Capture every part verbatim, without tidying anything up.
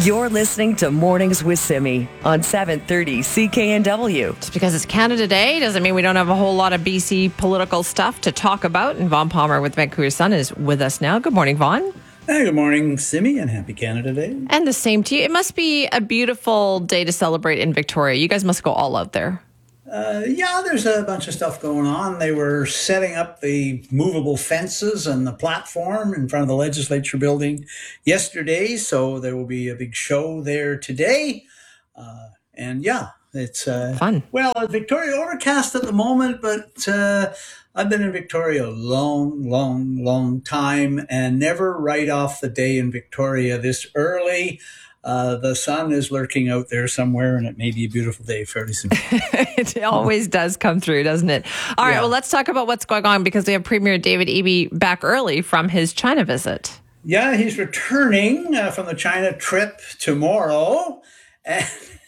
You're listening to Mornings with Simi on seven thirty C K N W. Just because it's Canada Day doesn't mean we don't have a whole lot of B C political stuff to talk about. And Vaughn Palmer with Vancouver Sun is with us now. Good morning, Vaughn. Hey, good morning, Simi, and happy Canada Day. And the same to you. It must be a beautiful day to celebrate in Victoria. You guys must go all out there. Uh, yeah, there's a bunch of stuff going on. They were setting up the movable fences and the platform in front of the legislature building yesterday, so there will be a big show there today. Uh, and yeah, it's uh, fun. Well, Victoria overcast at the moment, but uh, I've been in Victoria a long, long, long time and never right off the day in Victoria this early. Uh, the sun is lurking out there somewhere, and it may be a beautiful day fairly soon. It always does come through, doesn't it? All right, yeah. well, let's talk about what's going on because we have Premier David Eby back early from his China visit. Yeah, he's returning uh, from the China trip tomorrow. And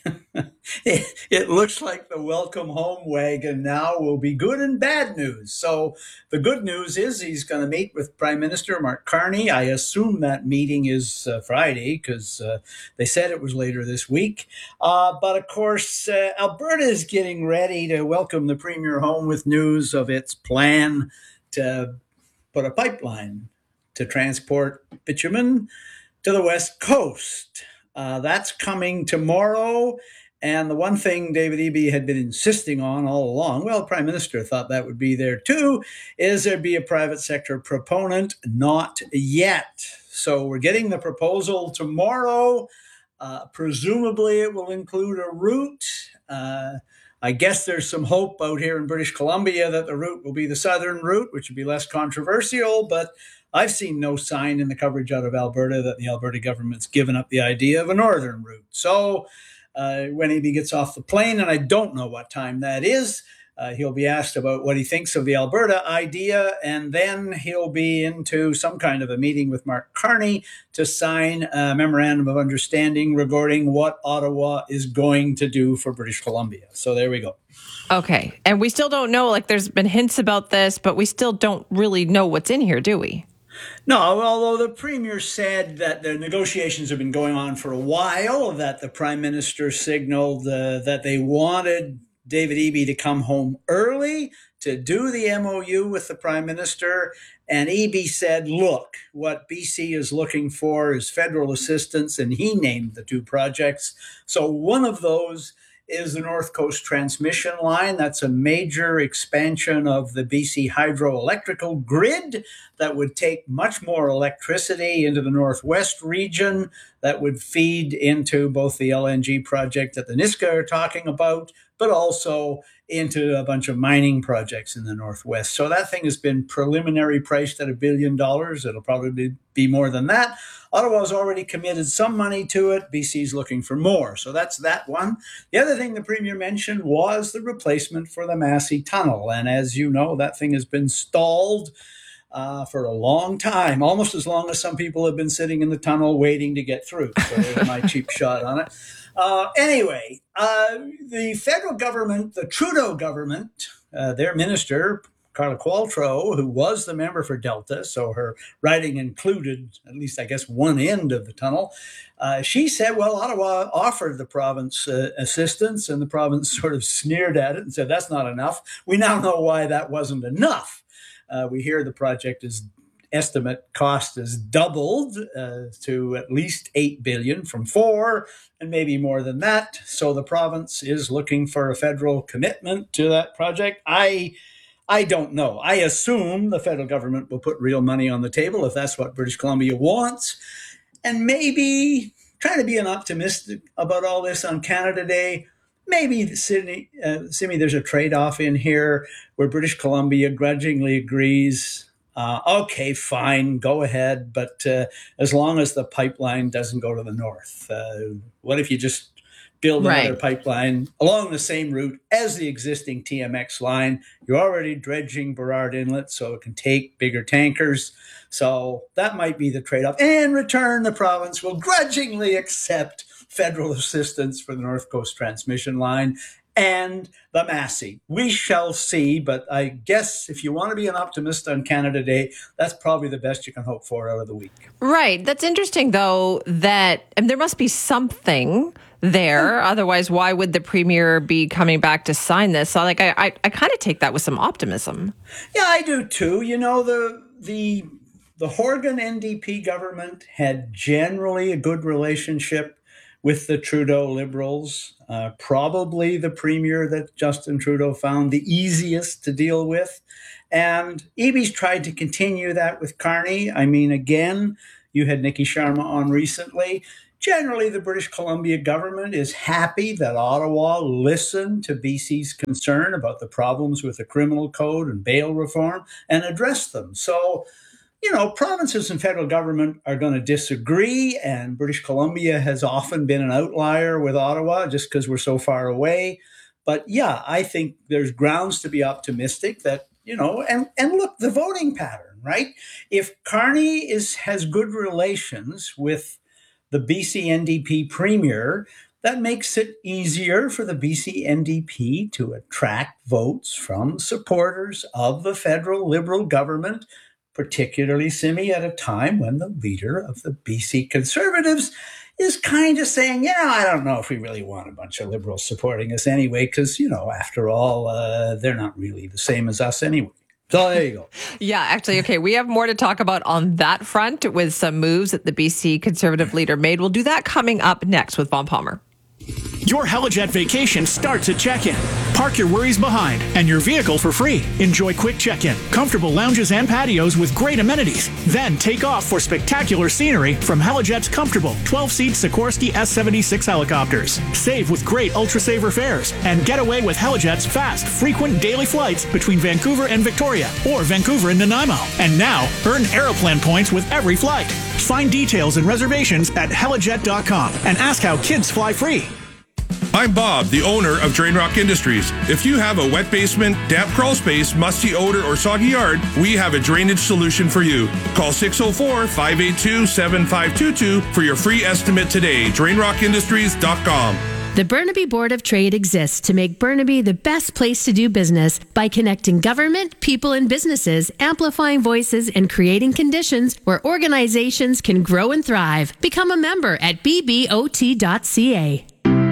it, it looks like the welcome home wagon now will be good and bad news. So the good news is he's going to meet with Prime Minister Mark Carney. I assume that meeting is uh, Friday because uh, they said it was later this week. Uh, but of course, uh, Alberta is getting ready to welcome the Premier home with news of its plan to put a pipeline to transport bitumen to the West Coast. Uh, that's coming tomorrow. And the one thing David Eby had been insisting on all along, well, the Prime Minister thought that would be there too, is there be a private sector proponent? Not yet. So we're getting the proposal tomorrow. Uh, presumably it will include a route. Uh, I guess there's some hope out here in British Columbia that the route will be the southern route, which would be less controversial, but I've seen no sign in the coverage out of Alberta that the Alberta government's given up the idea of a northern route. So uh, when he gets off the plane, and I don't know what time that is, uh, he'll be asked about what he thinks of the Alberta idea, and then he'll be into some kind of a meeting with Mark Carney to sign a memorandum of understanding regarding what Ottawa is going to do for British Columbia. So there we go. Okay. And we still don't know, like there's been hints about this, but we still don't really know what's in here, do we? No, although the Premier said that the negotiations have been going on for a while, that the Prime Minister signaled uh, that they wanted David Eby to come home early to do the M O U with the Prime Minister. And Eby said, look, what B C is looking for is federal assistance, and he named the two projects. So one of those is the North Coast Transmission Line. That's a major expansion of the B C hydroelectrical grid that would take much more electricity into the Northwest region that would feed into both the L N G project that the Nisga'a are talking about, but also into a bunch of mining projects in the Northwest. So that thing has been preliminary priced at a billion dollars. It'll probably be more than that. Ottawa's already committed some money to it. B C's looking for more. So that's that one. The other thing the Premier mentioned was the replacement for the Massey Tunnel. And as you know, that thing has been stalled uh, for a long time, almost as long as some people have been sitting in the tunnel waiting to get through. So there's my cheap shot on it. Uh, anyway, uh, the federal government, the Trudeau government, uh, their minister, Carla Qualtrough, who was the member for Delta, so her riding included at least, I guess, one end of the tunnel. Uh, she said, well, Ottawa offered the province uh, assistance, and the province sort of sneered at it and said, that's not enough. We now know why that wasn't enough. Uh, we hear the project is estimate cost has doubled uh, to at least eight billion dollars from four, and maybe more than that. So the province is looking for a federal commitment to that project. I I don't know. I assume the federal government will put real money on the table if that's what British Columbia wants. And maybe, trying to be an optimistic about all this on Canada Day, maybe, Sydney, uh, Simi, there's a trade-off in here where British Columbia grudgingly agrees, uh, okay, fine, go ahead, but uh, as long as the pipeline doesn't go to the north. Uh, what if you just build another right. pipeline along the same route as the existing T M X line? You're already dredging Burrard Inlet, so it can take bigger tankers. So that might be the trade-off. In return, the province will grudgingly accept federal assistance for the North Coast Transmission Line. and the Massey. We shall see, but I guess if you want to be an optimist on Canada Day, that's probably the best you can hope for out of the week. Right. That's interesting, though, that and there must be something there. Otherwise, why would the premier be coming back to sign this? So, like, I, I, I kind of take that with some optimism. Yeah, I do too. You know, the the the Horgan N D P government had generally a good relationship with the Trudeau Liberals. Uh, probably the premier that Justin Trudeau found the easiest to deal with. And Eby's tried to continue that with Carney. I mean, again, you had Nikki Sharma on recently. Generally, the British Columbia government is happy that Ottawa listened to B C's concern about the problems with the criminal code and bail reform and addressed them. So, you know, provinces and federal government are going to disagree, and British Columbia has often been an outlier with Ottawa just because we're so far away. But yeah, I think there's grounds to be optimistic that, you know, and, and look, the voting pattern, right? If Carney is has good relations with the B C N D P premier, that makes it easier for the B C N D P to attract votes from supporters of the federal Liberal government, particularly, Simi, at a time when the leader of the B C Conservatives is kind of saying, yeah, I don't know if we really want a bunch of Liberals supporting us anyway, because, you know, after all, uh, they're not really the same as us anyway. So there you go. Yeah, actually, okay, we have more to talk about on that front with some moves that the B C Conservative leader made. We'll do that coming up next with Vaughn Palmer. Your Helijet vacation starts at check-in. Park your worries behind and your vehicle for free. Enjoy quick check-in, comfortable lounges and patios with great amenities. Then take off for spectacular scenery from Helijet's comfortable twelve-seat Sikorsky S seventy-six helicopters. Save with great Ultra-Saver fares and get away with Helijet's fast, frequent daily flights between Vancouver and Victoria or Vancouver and Nanaimo. And now, earn Aeroplan points with every flight. Find details and reservations at helijet dot com and ask how kids fly free. I'm Bob, the owner of Drain Rock Industries. If you have a wet basement, damp crawl space, musty odor, or soggy yard, we have a drainage solution for you. Call six oh four, five eight two, seven five two two for your free estimate today. drain rock industries dot com. The Burnaby Board of Trade exists to make Burnaby the best place to do business by connecting government, people, and businesses, amplifying voices, and creating conditions where organizations can grow and thrive. Become a member at b b o t dot c a.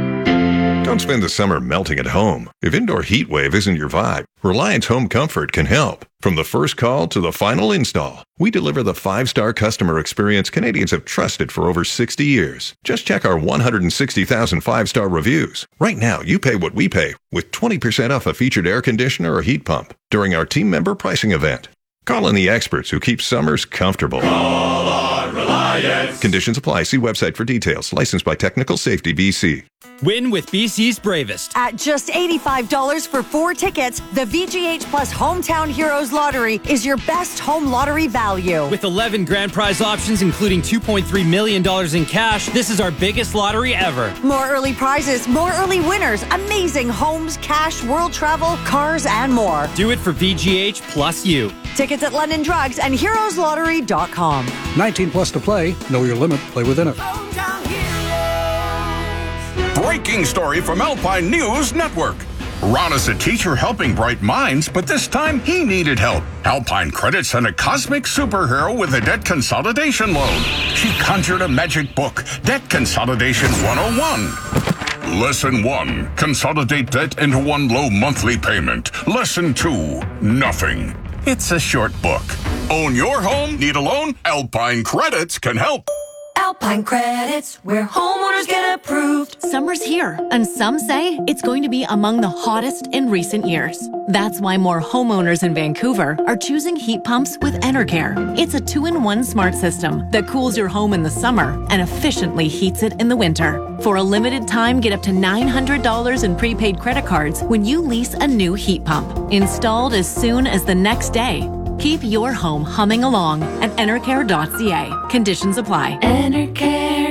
Don't spend the summer melting at home. If indoor heat wave isn't your vibe, Reliance Home Comfort can help. From the first call to the final install, we deliver the five-star customer experience Canadians have trusted for over sixty years. Just check our one hundred sixty thousand five-star reviews. Right now, you pay what we pay with twenty percent off a featured air conditioner or heat pump during our team member pricing event. Call in the experts who keep summers comfortable. Call on Reliance. Conditions apply. See website for details. Licensed by Technical Safety B C. Win with B C's Bravest. At just eighty-five dollars for four tickets, the V G H Plus Hometown Heroes Lottery is your best home lottery value. With eleven grand prize options, including two point three million dollars in cash, this is our biggest lottery ever. More early prizes, more early winners, amazing homes, cash, world travel, cars, and more. Do it for V G H plus you. Tickets at London Drugs and heroes lottery dot com. nineteen plus to play. Know your limit. Play within it. Breaking story from Alpine News Network. Ron is a teacher helping bright minds, but this time he needed help. Alpine Credit sent a cosmic superhero with a debt consolidation loan. She conjured a magic book, Debt Consolidation one oh one. Lesson one, consolidate debt into one low monthly payment. Lesson two, nothing. It's a short book. Own your home? Need a loan? Alpine Credits can help. Alpine Credits, where homeowners get approved. Summer's here, and some say it's going to be among the hottest in recent years. That's why more homeowners in Vancouver are choosing heat pumps with Enercare. It's a two-in-one smart system that cools your home in the summer and efficiently heats it in the winter. For a limited time, get up to nine hundred dollars in prepaid credit cards when you lease a new heat pump. Installed as soon as the next day. Keep your home humming along at enercare dot c a. Conditions apply. Enercare.